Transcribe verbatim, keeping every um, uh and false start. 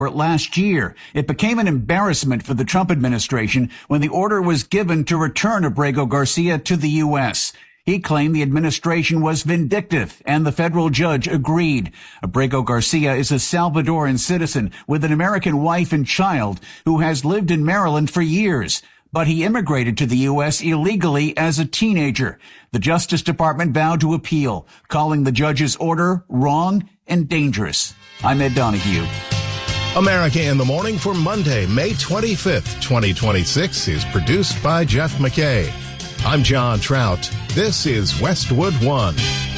last year. It became an embarrassment for the Trump administration when the order was given to return Abrego Garcia to the U S. He claimed the administration was vindictive, and the federal judge agreed. Abrego Garcia is a Salvadoran citizen with an American wife and child who has lived in Maryland for years, but he immigrated to the U S illegally as a teenager. The Justice Department vowed to appeal, calling the judge's order wrong and dangerous. I'm Ed Donahue. America in the Morning for Monday, May twenty-fifth, twenty twenty-six is produced by Jeff McKay. I'm John Trout. This is Westwood One.